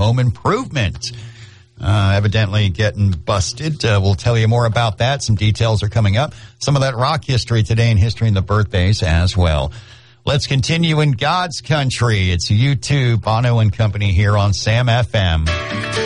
home improvement. Evidently getting busted. We'll tell you more about that. Some details are coming up. Some of that rock history today and history in the birthdays as well. Let's continue in God's country. It's U2, Bono and Company here on Sam FM.